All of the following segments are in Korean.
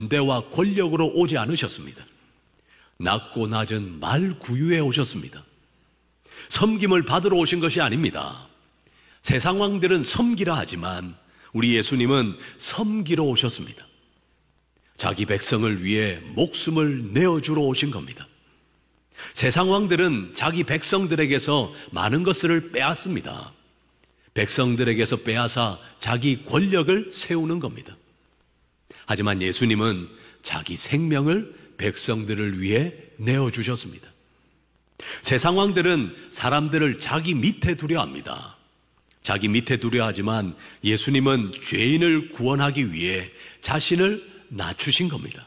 대와 권력으로 오지 않으셨습니다. 낮고 낮은 말 구유에 오셨습니다. 섬김을 받으러 오신 것이 아닙니다. 세상 왕들은 섬기라 하지만 우리 예수님은 섬기러 오셨습니다. 자기 백성을 위해 목숨을 내어주러 오신 겁니다. 세상 왕들은 자기 백성들에게서 많은 것을 빼앗습니다. 백성들에게서 빼앗아 자기 권력을 세우는 겁니다. 하지만 예수님은 자기 생명을 백성들을 위해 내어주셨습니다. 세상 왕들은 사람들을 자기 밑에 두려 합니다. 자기 밑에 두려 하지만 예수님은 죄인을 구원하기 위해 자신을 낮추신 겁니다.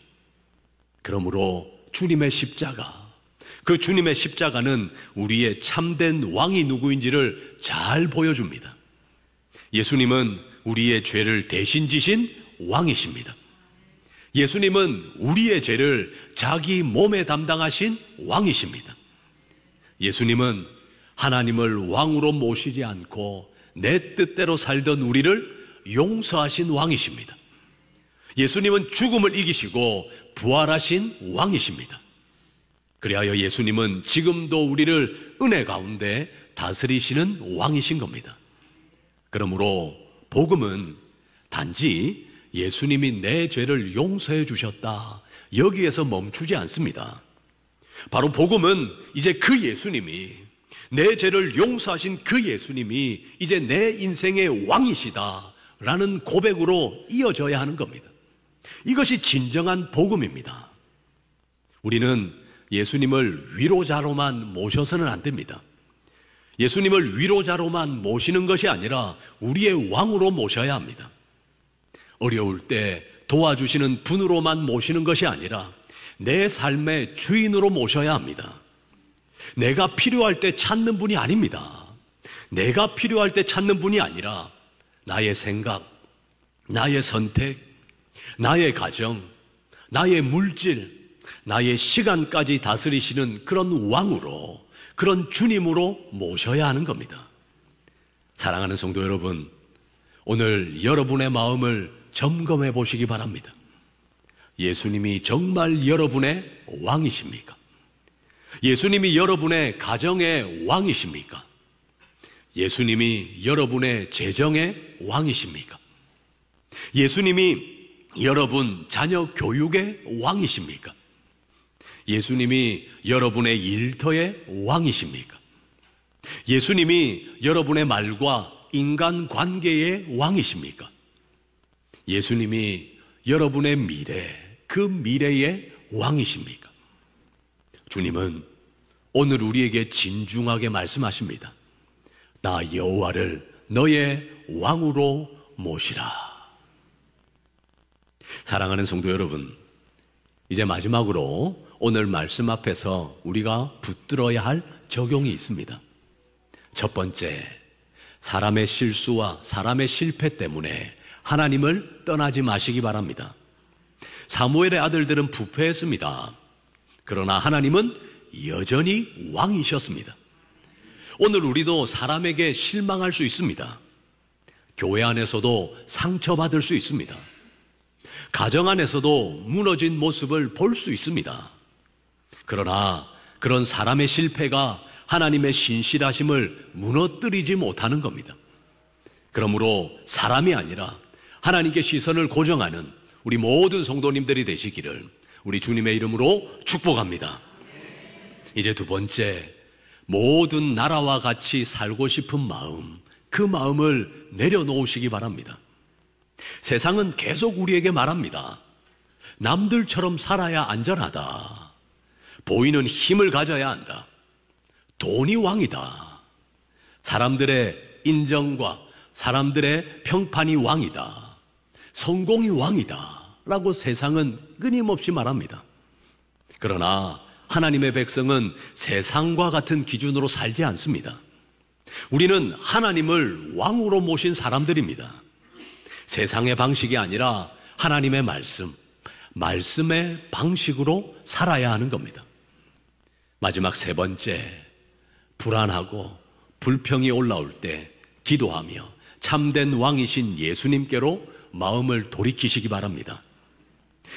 그러므로 주님의 십자가, 그 주님의 십자가는 우리의 참된 왕이 누구인지를 잘 보여줍니다. 예수님은 우리의 죄를 대신 지신 왕이십니다. 예수님은 우리의 죄를 자기 몸에 담당하신 왕이십니다. 예수님은 하나님을 왕으로 모시지 않고 내 뜻대로 살던 우리를 용서하신 왕이십니다. 예수님은 죽음을 이기시고 부활하신 왕이십니다. 그리하여 예수님은 지금도 우리를 은혜 가운데 다스리시는 왕이신 겁니다. 그러므로 복음은 단지 예수님이 내 죄를 용서해 주셨다, 여기에서 멈추지 않습니다. 바로 복음은 이제 그 예수님이, 내 죄를 용서하신 그 예수님이 이제 내 인생의 왕이시다 라는 고백으로 이어져야 하는 겁니다. 이것이 진정한 복음입니다. 우리는 예수님을 위로자로만 모셔서는 안 됩니다. 예수님을 위로자로만 모시는 것이 아니라 우리의 왕으로 모셔야 합니다. 어려울 때 도와주시는 분으로만 모시는 것이 아니라 내 삶의 주인으로 모셔야 합니다. 내가 필요할 때 찾는 분이 아닙니다. 내가 필요할 때 찾는 분이 아니라 나의 생각, 나의 선택, 나의 가정, 나의 물질, 나의 시간까지 다스리시는 그런 왕으로, 그런 주님으로 모셔야 하는 겁니다. 사랑하는 성도 여러분, 오늘 여러분의 마음을 점검해 보시기 바랍니다. 예수님이 정말 여러분의 왕이십니까? 예수님이 여러분의 가정의 왕이십니까? 예수님이 여러분의 재정의 왕이십니까? 예수님이 여러분 자녀 교육의 왕이십니까? 예수님이 여러분의 일터의 왕이십니까? 예수님이 여러분의 말과 인간관계의 왕이십니까? 예수님이 여러분의 미래, 그 미래의 왕이십니까? 주님은 오늘 우리에게 진중하게 말씀하십니다. 나 여호와를 너의 왕으로 모시라. 사랑하는 성도 여러분, 이제 마지막으로 오늘 말씀 앞에서 우리가 붙들어야 할 적용이 있습니다. 첫 번째, 사람의 실수와 사람의 실패 때문에 하나님을 떠나지 마시기 바랍니다. 사무엘의 아들들은 부패했습니다. 그러나 하나님은 여전히 왕이셨습니다. 오늘 우리도 사람에게 실망할 수 있습니다. 교회 안에서도 상처받을 수 있습니다. 가정 안에서도 무너진 모습을 볼 수 있습니다. 그러나 그런 사람의 실패가 하나님의 신실하심을 무너뜨리지 못하는 겁니다. 그러므로 사람이 아니라 하나님께 시선을 고정하는 우리 모든 성도님들이 되시기를 우리 주님의 이름으로 축복합니다. 이제 두 번째, 모든 나라와 같이 살고 싶은 마음, 그 마음을 내려놓으시기 바랍니다. 세상은 계속 우리에게 말합니다. 남들처럼 살아야 안전하다. 보이는 힘을 가져야 한다. 돈이 왕이다. 사람들의 인정과 사람들의 평판이 왕이다. 성공이 왕이다. 라고 세상은 끊임없이 말합니다. 그러나 하나님의 백성은 세상과 같은 기준으로 살지 않습니다. 우리는 하나님을 왕으로 모신 사람들입니다. 세상의 방식이 아니라 하나님의 말씀의 방식으로 살아야 하는 겁니다. 마지막 세 번째, 불안하고 불평이 올라올 때 기도하며 참된 왕이신 예수님께로 마음을 돌이키시기 바랍니다.